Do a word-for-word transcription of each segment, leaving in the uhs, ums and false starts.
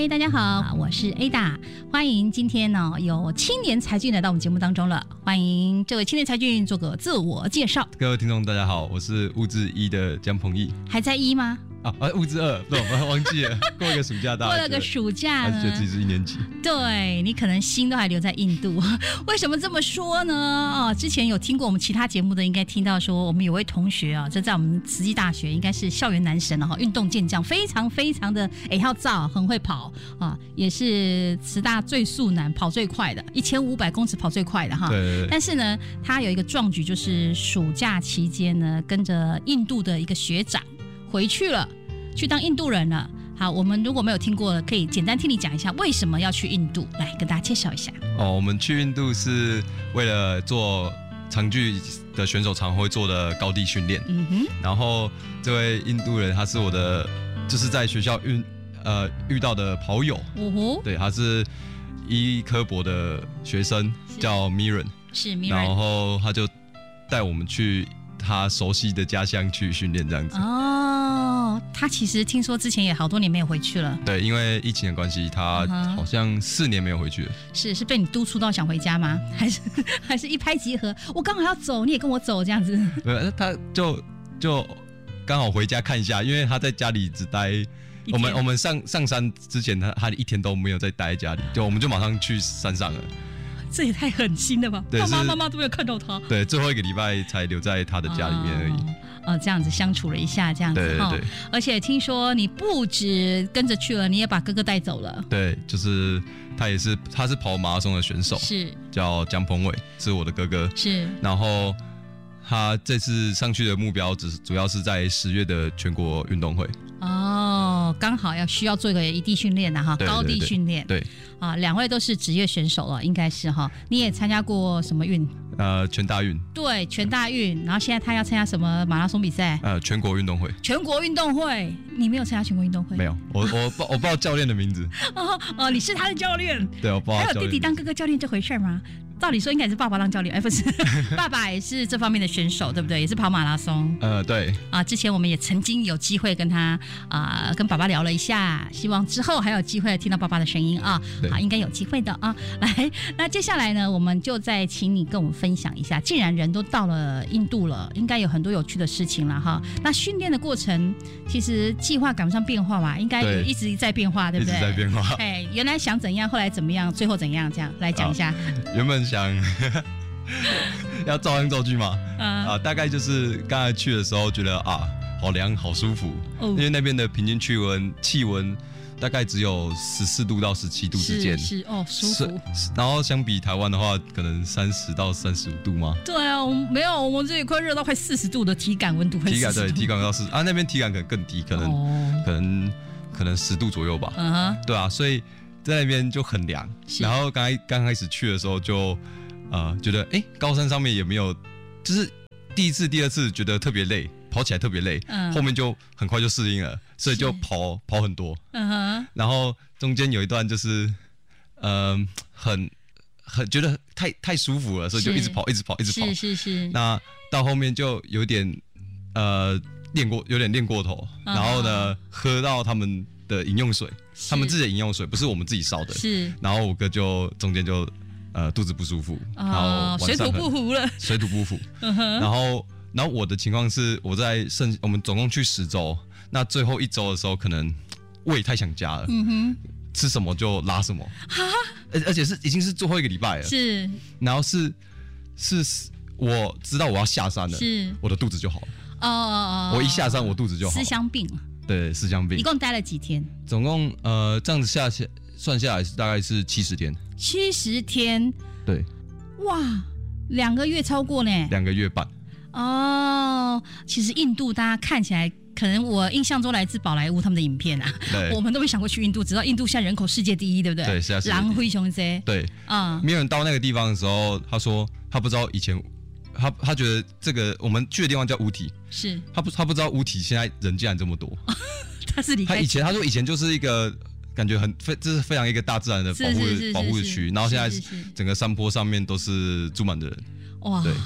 嗨，大家好，我是 Ada， 欢迎今天呢有青年才俊来到我们节目当中了，欢迎这位青年才俊做个自我介绍。 各位听众大家好，我是物质一的江鹏毅。 还在一吗？ 啊，啊物质二，不，我忘记了。过一个暑假，大过了个暑假呢， 还是觉得自己是一年级。 对，你可能心都还留在印度。为什么这么说呢？哦，之前有听过我们其他节目的，应该听到说我们有位同学啊，这在我们慈济大学应该是校园男神了哈，运动健将，非常非常的哎要造，很会跑啊，也是慈大最速男，跑最快的，一千五百公尺跑最快的哈。 对对对。 但是呢，他有一个壮举，就是暑假期间呢，跟着印度的一个学长回去了。去当印度人了。好，我们如果没有听过，可以简单听你讲一下为什么要去印度，来跟大家介绍一下。 哦，我们去印度是为了做长距的选手常会做的高地训练。嗯哼。然后这位印度人他是我的，就是在学校遇呃遇到的跑友。哦吼。对，他是医科博的学生，叫 Miran。 是 Miran。 然后他就带我们去他熟悉的家乡去训练，这样子。 哦，他其实听说之前也好多年没有回去了。 对，因为疫情的关系，他好像四年没有回去了。 是是被你督促到想回家吗？还是还是一拍即合？我刚好要走，你也跟我走这样子？ 没有，他就就刚好回家看一下，因为他在家里只待。我们我们上上山之前，他他一天都没有在待在家里，就我们就马上去山上了。 这也太狠心了吧！爸爸妈妈都没有看到他。 对，最后一个礼拜才留在他的家里面而已。哦， 呃，这样子相处了一下，这样子。 对对对。 而且听说你不止跟着去了，你也把哥哥带走了。 对，就是他也是，他是跑马拉松的选手， 是叫江鹏伟，是我的哥哥。 是。 然后他这次上去的目标只主要是在十月的全国运动会。 哦，刚好要需要做一个异地训练的哈，高地训练。 对。 啊，两位都是职业选手了，应该是哈。你也参加过什么运？ 呃，全大运。对， 全大运。然后现在他要参加什么马拉松比赛？ 呃，全国运动会。 全国运动会，你没有参加全国运动会？ 没有，我我不我不知道教练的名字。 哦哦，你是他的教练。 对，我不知道。 还有弟弟当哥哥教练这回事吗？照理说应该是爸爸当教练，哎，不是，爸爸也是这方面的选手，对不对？也是跑马拉松。 呃，对。 啊，之前我们也曾经有机会跟他啊、呃，跟爸爸聊了一下，希望之后还有机会听到爸爸的声音啊，啊，应该有机会的啊。来，那接下来呢，我们就再请你跟我们分享一下，既然人都到了印度了，应该有很多有趣的事情了哈。那训练的过程，其实计划赶不上变化吧？应该有一直在变化，对不对？ 一直在变化。 哎，原来想怎样，后来怎么样，最后怎样，这样来讲一下。 原本想要照样造句嘛，嗯、啊，大概就是刚才去的时候觉得啊，好凉，好舒服，哦、因为那边的平均气温气温大概只有十四度到十七度之间， 是, 是哦，舒服。 然后相比台湾的话，可能三十到三十五度吗？ 对啊，我没有，我们这里快热到快四十度的体感温度， 体感对，体感到四啊，那边体感可能更低，可能、哦、可能可能十度左右吧。嗯哼，对啊，所以在那边就很凉。然后刚开刚开始去的时候就。呃，觉得哎、欸，高山上面也没有，就是第一次、第二次觉得特别累，跑起来特别累，嗯，后面就很快就适应了，所以就跑跑很多，嗯哼，然后中间有一段就是，呃，很很觉得太太舒服了，所以就一直跑，一直跑，一直跑， 是是是。 那到后面就有点呃练过，有点练过头，嗯、然后呢，喝到他们的饮用水，他们自己的饮用水，不是我们自己烧的，是。然后我哥就中间就。呃，肚子不舒服， 哦、然后水土不服了， 水土不服。嗯、然后，然后我的情况是，我在剩我们总共去十周，那最后一周的时候，可能胃太想家了，嗯哼，吃什么就拉什么，而而且是已经是最后一个礼拜了， 是。 然后是是，我知道我要下山了，是，我的肚子就好了。哦哦哦，我一下山，我肚子就好了。 思乡病。 对，思乡病。 一共待了几天？ 总共呃，这样子下下算下来是大概是七十天。 七十天， 对， 哇，两个月超过呢， 两个月半。 哦，其实印度大家看起来，可能我印象中来自宝莱坞他们的影片啊，我们都没想过去印度，直到印度现在人口世界第一，对不对？ 对，是啊， 狼灰熊这， 对，啊、嗯，没有人到那个地方的时候，他说他不知道以前，他他觉得这个我们去的地方叫乌体， 是他不他不知道乌体现在人竟然这么多， 他是离开他以前他说以前就是一个。感觉很非，这是非常一个大自然的保护保护区，然后现在整个山坡上面都是住满的人。哇，对，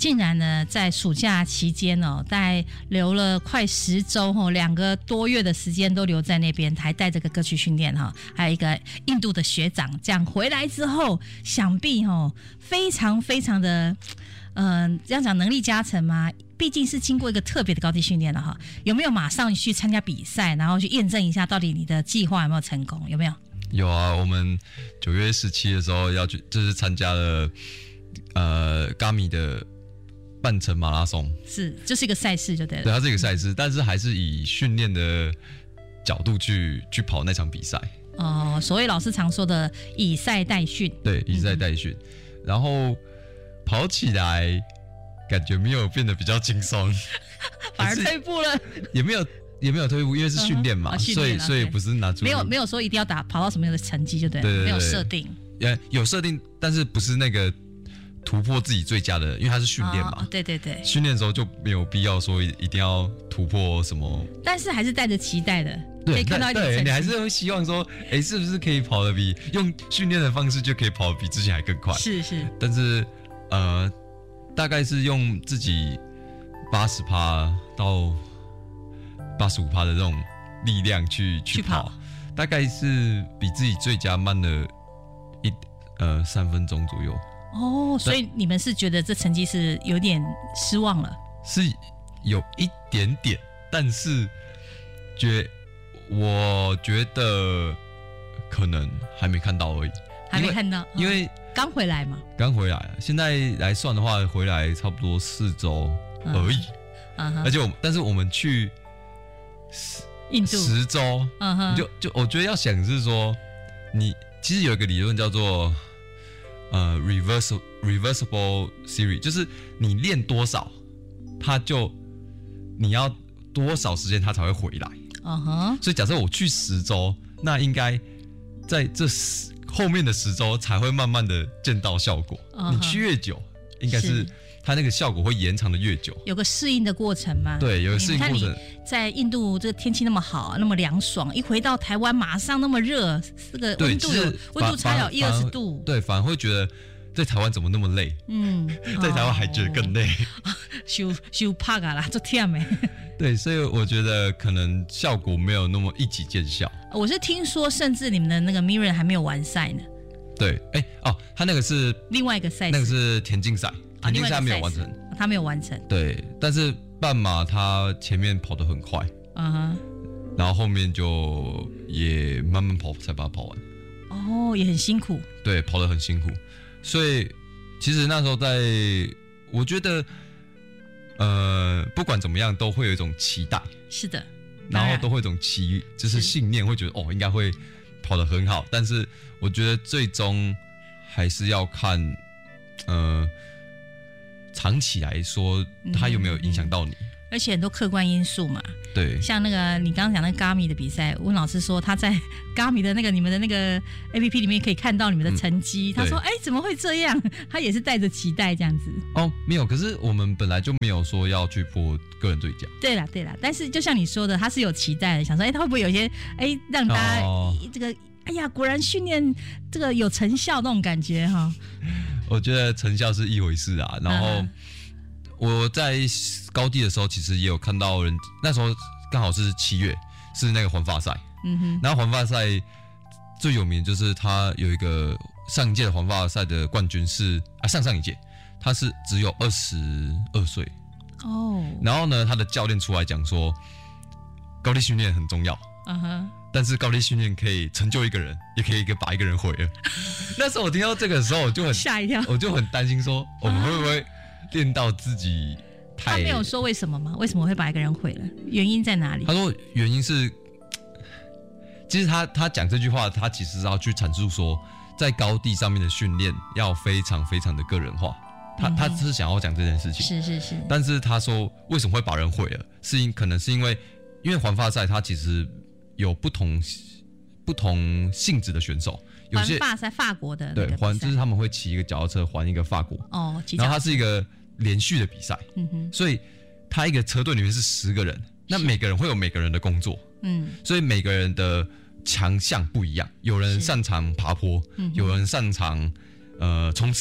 竟然呢在暑假期间哦，大概留了快十周哦，两个多月的时间都留在那边，还带着个歌曲训练哈，还有一个印度的学长，这样回来之后，想必哦非常非常的，嗯、呃，这样讲能力加成吗？毕竟是经过一个特别的高地训练了哈，有没有马上去参加比赛，然后去验证一下到底你的计划有没有成功？有没有？ 有啊，我们九月十七的时候要去，就是参加了呃嘎米的半程马拉松， 是，就是一个赛事就对了。 对，它是一个赛事，但是还是以训练的角度去去跑那场比赛。 哦，所谓老师常说的以赛代训。 对，以赛代训，嗯、然后跑起来感觉没有变得比较轻松， 反而退步了。 也没有。也没有退步，因为是训练嘛，嗯哦、所以所以不是拿出没有没有说一定要打跑到什么样的成绩就对了，对对对，没有设定， 有设定，但是不是那个突破自己最佳的，因为它是训练嘛， 哦，对对对， 训练的时候就没有必要说一定要突破什么， 但是还是带着期待的， 对， 可以看到一点成绩， 对，你还是会希望说，哎，是不是可以跑得比用训练的方式就可以跑得比之前还更快？ 是是， 但是呃，大概是用自己八十趴到八十五趴的这种力量去去 跑, 去跑，大概是比自己最佳慢了一呃三分钟左右。 哦，所以你们是觉得这成绩是有点失望了？ 是有一点点，但是觉我觉得可能还没看到而已， 还没看到， 因为刚、 哦、回来嘛， 刚回来，现在来算的话，回来差不多四周而已。嗯、而且我，但是我们去。 印度十周，嗯哼，就就我觉得要想是说，你其实有一个理论叫做呃 reversible reversible theory， 就是你练多少，它就你要多少时间它才会回来，嗯哼。所以假设我去十周，那应该在这十后面的十周才会慢慢的见到效果。Uh-huh. 你去越久，应该是。它那个效果会延长的越久， 有个适应的过程嘛？ 对，有个适应过程。你看你在印度这个天气那么好，那么凉爽，一回到台湾马上那么热，这个温度有温度差有一二十度， 对，反而会觉得在台湾怎么那么累？嗯，在台湾还觉得更累， 修修怕噶啦，做忝没？ 对，所以我觉得可能效果没有那么一击见效。 我是听说，甚至你们的那个 Miriam 还没有完赛呢。 对，哎哦，他那个是另外一个赛事， 那个是田径赛。田径赛没有完成， 哦，他没有完成。 对，但是半马他前面跑得很快，嗯哼，然后后面就也慢慢跑才把它跑完。 哦，也很辛苦。 对，跑得很辛苦，所以其实那时候在，我觉得，呃，不管怎么样都会有一种期待。 是的。 然后都会有一种期，就是信念，会觉得哦应该会跑得很好，但是我觉得最终还是要看，呃。长期来说，它有没有影响到你？嗯嗯、 而且很多客观因素嘛。 对， 像那个你刚刚讲那个 Garmin 的比赛，温老师说他在 Garmin 的那个你们的那个 A P P 里面可以看到你们的成绩。嗯、他说：“哎，怎么会这样？”他也是带着期待这样子。 哦，没有，可是我们本来就没有说要去破个人最佳。 对啦，对啦，但是就像你说的，他是有期待的，想说，哎，他会不会有些哎让大家、哦、这个哎呀，果然训练这个有成效那种感觉哈。 我觉得成效是一回事啊，然后我在高地的时候，其实也有看到人，那时候刚好是七月，是那个环法赛，嗯哼，然后环法赛最有名就是他有一个上一届的环法赛的冠军是啊上上一届，他是只有二十二岁哦，然后呢，他的教练出来讲说，高地训练很重要，嗯哼。但是高地训练可以成就一个人，也可以把一个人毁了。那时候我听到这个的时候，我就很吓一跳， 我就很担心说，我们会不会练到自己太…… 他没有说为什么吗？为什么会把一个人毁了？原因在哪里？ 他说原因是，其实他他讲这句话，他其实是要去阐述说，在高地上面的训练要非常非常的个人化。他、嗯、他是想要讲这件事情， 是是是。 但是他说为什么会把人毁了？是因可能是因为因为环法赛它其实。有不同不同性质的选手，有些环法在法国的对环就是他们会骑一个脚踏车环一个法国哦，然后它是一个连续的比赛，嗯哼，所以他一个车队里面是十个人，那每个人会有每个人的工作，嗯，所以每个人的强项不一样，有人擅长爬坡，有人擅长呃冲刺，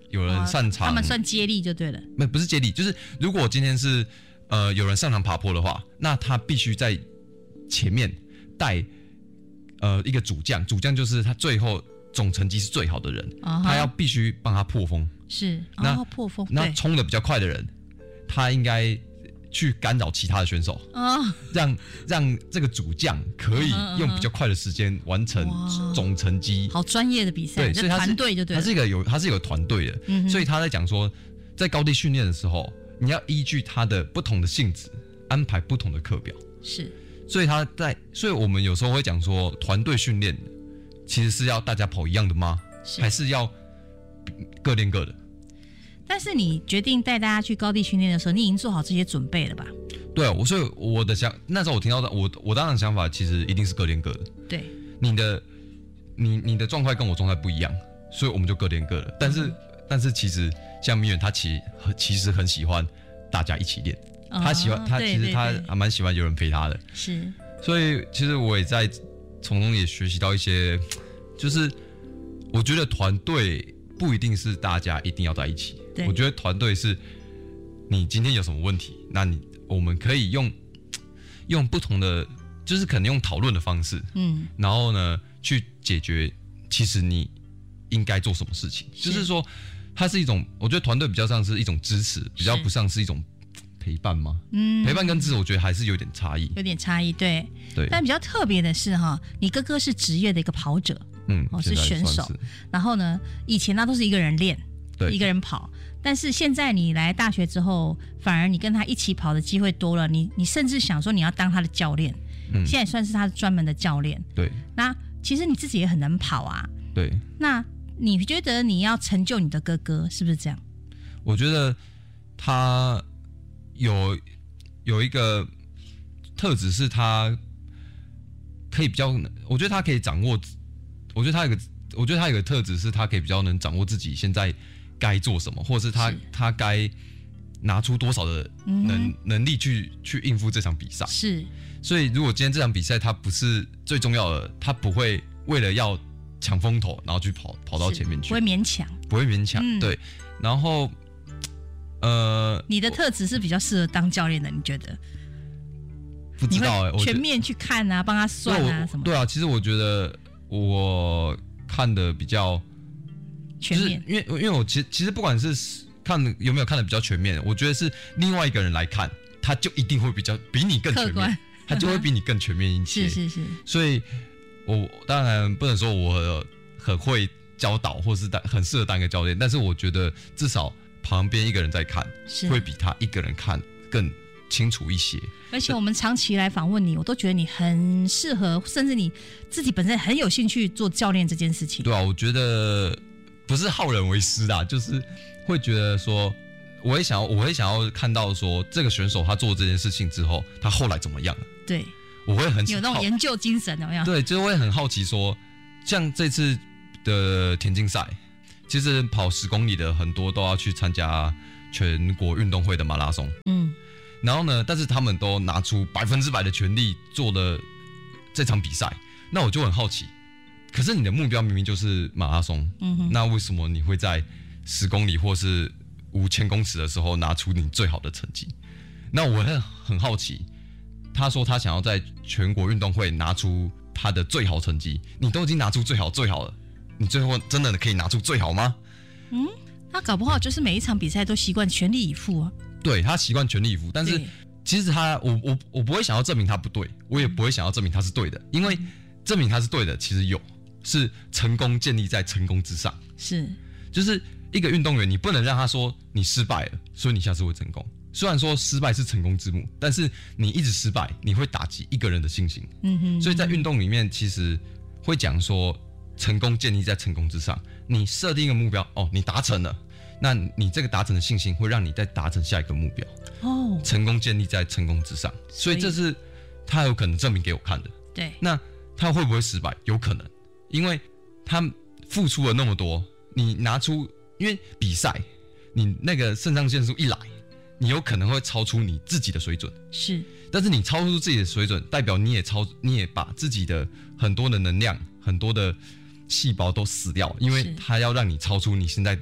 有人擅长， 他们算接力就对了。 没，不是接力，就是如果今天是呃有人擅长爬坡的话，那他必须在前面带呃一个主将，主将就是他最后总成绩是最好的人， uh-huh. 他要必须帮他破风。 是， 那、 哦、破风， 那冲的比较快的人，他应该去干扰其他的选手，哦、让让这个主将可以用比较快的时间完成总成绩。 好专业的比赛， 对，所以他是团队就对了。 他是一个有他是有团队的、嗯，所以他在讲说，在高地训练的时候，你要依据他的不同的性质安排不同的课表。 是， 所以他在，所以我们有时候会讲说，团队训练其实是要大家跑一样的吗？是还是要各练各的？ 但是你决定带大家去高地训练的时候，你已经做好这些准备了吧？ 对啊，我所以我的想那时候我听到的，我我当然想法其实一定是各练各的。 对， 你的你你的状态跟我状态不一样，所以我们就各练各的。但是、嗯、但是其实像明远他其实其实很喜欢大家一起练，哦、他喜欢他其实他还蛮喜欢有人陪他的。 是， 所以其实我也在从中也学习到一些，就是我觉得团队不一定是大家一定要在一起。我觉得团队是，你今天有什么问题，那你我们可以用用不同的，就是可能用讨论的方式，嗯，然后呢去解决，其实你应该做什么事情，是就是说，它是一种，我觉得团队比较像是一种支持，比较不像是一种陪伴吗？嗯，陪伴跟支持，我觉得还是有点差异， 有点差异，对对。 但比较特别的是哈，你哥哥是职业的一个跑者，嗯，哦是选手，然后呢，以前他都是一个人练，对，一个人跑。但是现在你来大学之后，反而你跟他一起跑的机会多了，你你甚至想说你要当他的教练，嗯，现在也算是他专门的教练。 对， 那其实你自己也很能跑啊。 对， 那你觉得你要成就你的哥哥，是不是这样？ 我觉得他有有一个特质是他可以比较，我觉得他可以掌握，我觉得他有个，我觉得他有个特质是他可以比较能掌握自己现在该做什么，或者是他是他该拿出多少的能、嗯、能力去去应付这场比赛。 是， 所以如果今天这场比赛他不是最重要的，他不会为了要抢风头，然后去跑跑到前面去， 不会勉强， 不会勉强、嗯。对，然后呃， 你的特质是比较适合当教练的，你觉得？ 不知道哎、欸， 全面去看啊，帮他算啊什么？ 对啊，其实我觉得我看的比较。 全面， 就是、因为因为我其实其实不管是看有没有看的比较全面，我觉得是另外一个人来看，他就一定会比较比你更全面，他就会比你更全面一些。 是是是。 所以我当然不能说我很会教导，或是很适合当一个教练，但是我觉得至少旁边一个人在看，会比他一个人看更清楚一些。 而且我们长期来访问你，我都觉得你很适合，甚至你自己本身很有兴趣做教练这件事情。 对啊，我觉得。不是好人为师啦，就是会觉得说，我会想要，我会想要看到说，这个选手他做这件事情之后，他后来怎么样了？ 对， 我会很有那种研究精神，有没有？ 对，就会很好奇说，像这次的田径赛，其实跑十公里的很多都要去参加全国运动会的马拉松，嗯，然后呢，但是他们都拿出百分之百的全力做了这场比赛，那我就很好奇。可是你的目标明明就是马拉松，嗯、那为什么你会在十公里或是五千公尺的时候拿出你最好的成绩？那我很很好奇，他说他想要在全国运动会拿出他的最好成绩，你都已经拿出最好最好了，你最后真的可以拿出最好吗？ 嗯，他搞不好就是每一场比赛都习惯全力以赴啊。 对，他习惯全力以赴，但是其实他我我我不会想要证明他不对，我也不会想要证明他是对的，因为证明他是对的，其实有。是成功建立在成功之上， 是， 就是一个运动员，你不能让他说你失败了，所以你下次会成功。虽然说失败是成功之母，但是你一直失败，你会打击一个人的信心。嗯哼，所以在运动里面，其实会讲说，成功建立在成功之上。你设定一个目标，哦，你达成了，那你这个达成的信心会让你再达成下一个目标。哦，成功建立在成功之上，所以这是他有可能证明给我看的。 对， 那他会不会失败？有可能。因为他付出了那么多，你拿出，因为比赛，你那个肾上腺素一来，你有可能会超出你自己的水准。 是， 但是你超出自己的水准，代表你也超，你也把自己的很多的能量、很多的细胞都死掉，因为它要让你超出你现在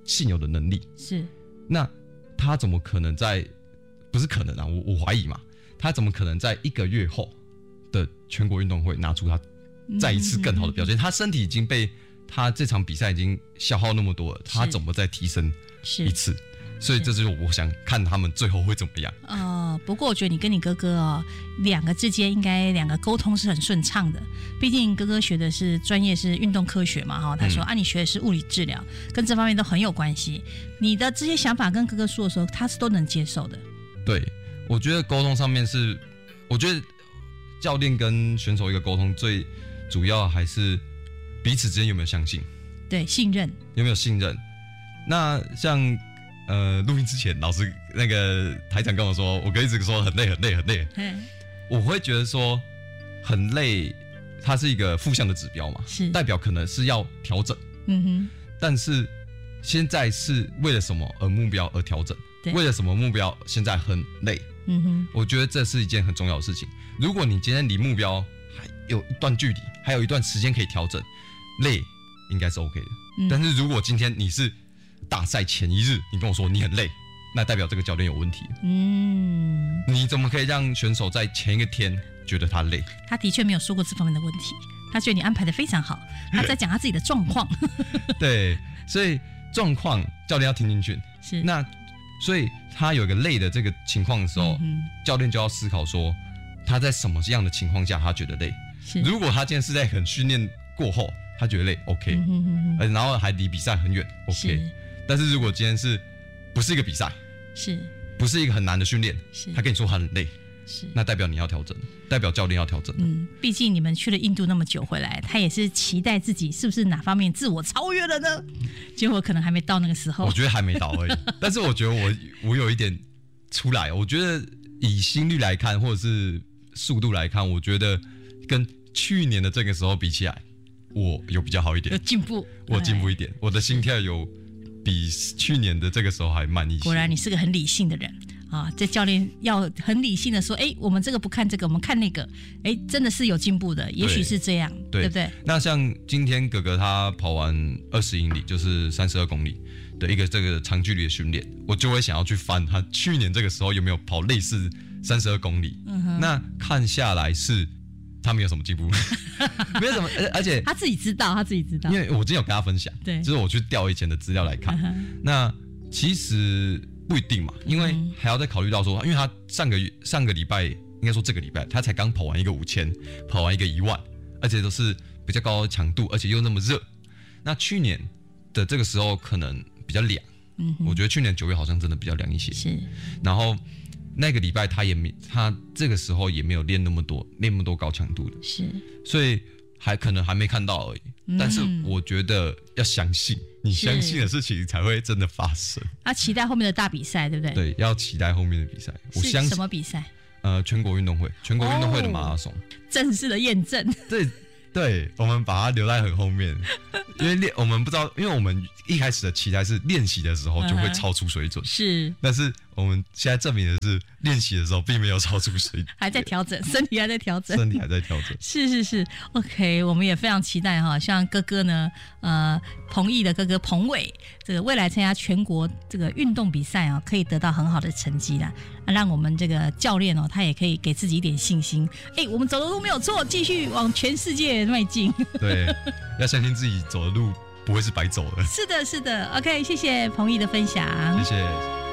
现有的能力。 是， 那他怎么可能在？不是可能啊，我我怀疑嘛，他怎么可能在一个月后的全国运动会拿出他再一次更好的表现？嗯嗯嗯嗯他身体已经被他这场比赛已经消耗那么多了，他怎么再提升一次？所以这就是我想看他们最后会怎么样。 呃，不过我觉得你跟你哥哥哦，两个之间应该两个沟通是很顺畅的。毕竟哥哥学的是专业是运动科学嘛，哈，他说、嗯、啊，你学的是物理治疗，跟这方面都很有关系。你的这些想法跟哥哥说的时候，他是都能接受的。 对，我觉得沟通上面是，我觉得教练跟选手一个沟通最主要还是彼此之间有没有相信， 对，信任有没有信任。那像呃录音之前，老师那个台长跟我说，我哥一直说很累很累很累，我会觉得说很累，它是一个负向的指标嘛，是代表可能是要调整，嗯哼，但是现在是为了什么而目标而调整？为了什么目标现在很累？嗯哼，我觉得这是一件很重要的事情。如果你今天离目标还有一段距离，还有一段时间可以调整，累应该是 OK 的。嗯、但是如果今天你是大赛前一日，你跟我说你很累，那代表这个教练有问题。嗯，你怎么可以让选手在前一个天觉得他累？ 他的确没有说过这方面的问题，他觉得你安排的非常好，他在讲他自己的状况。 对，所以状况教练要听进去。是那。所以他有一个累的这个情况的时候、嗯、教练就要思考说他在什么样的情况下他觉得累。如果他今天是在很训练过后他觉得累 OK、嗯、哼哼哼然后还离比赛很远 OK 是但是如果今天是不是一个比赛，是不是一个很难的训练，他跟你说他很累，是那代表你要调整，代表教练要调整。 嗯，毕竟你们去了印度那么久回来，他也是期待自己是不是哪方面自我超越了呢？结果可能还没到那个时候。 我觉得还没到而已，但是我觉得我我有一点出来。我觉得以心率来看，或者是速度来看，我觉得跟去年的这个时候比起来，我有比较好一点， 有进步， 我进步一点，我的心跳有比去年的这个时候还慢一些。 果然你是个很理性的人。啊，这教练要很理性的说，哎，我们这个不看这个，我们看那个，哎，真的是有进步的，也许是这样， 对, 对不对？ 那像今天哥哥他跑完二十英里，就是三十二公里的一个这个长距离的训练，我就会想要去翻他去年这个时候有没有跑类似三十二公里、嗯。那看下来是他没有什么进步，没有什么，而且他自己知道，他自己知道， 因为我之前有跟他分享，对，就是我去调以前的资料来看，嗯、那其实。不一定嘛，因为还要再考虑到说，因为他上个上个礼拜，应该说这个礼拜，他才刚跑完一个五千，跑完一个一万，而且都是比较高的强度，而且又那么热。那去年的这个时候可能比较凉，嗯，我觉得去年九月好像真的比较凉一些。是，然后那个礼拜他也没，他这个时候也没有练那么多，练那么多高强度的，是，所以还可能还没看到而已。嗯、但是我觉得要相信。你相信的事情才会真的发生。 要期待后面的大比赛，对不对？ 对，要期待后面的比赛。我相信什么比赛？ 呃，全国运动会，全国运动会的马拉松，哦、 正式的验证。 对，对，我们把它留在很后面，因为练我们不知道，因为我们一开始的期待是练习的时候就会超出水准，是、嗯。但是我们现在证明的是，练习的时候并没有超出水准， 还在调整，身体还在调整， 身体还在调整。 是是是 ，OK， 我们也非常期待哈，像哥哥呢，呃，彭毅的哥哥彭伟，这个未来参加全国这个运动比赛啊，可以得到很好的成绩啦。让我们这个教练哦，他也可以给自己一点信心。哎，我们走的路没有错，继续往全世界迈进。 对，要相信自己走的路不会是白走的。 是的，是的。OK， 谢谢彭毅的分享。 谢谢。